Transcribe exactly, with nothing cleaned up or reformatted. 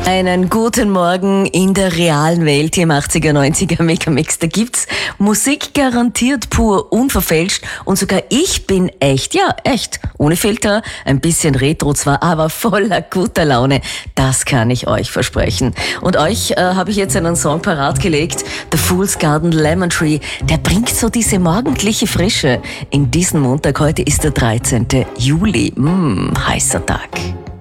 Einen guten Morgen in der realen Welt, hier im achtziger, neunziger Megamix. Da gibt's Musik garantiert pur, unverfälscht und sogar ich bin echt, ja echt, ohne Filter, ein bisschen retro zwar, aber voller guter Laune. Das kann ich euch versprechen. Und euch äh, habe ich jetzt einen Song parat gelegt, The Fool's Garden Lemon Tree. Der bringt so diese morgendliche Frische in diesen Montag. Heute ist der dreizehnte Juli. Mm, heißer Tag.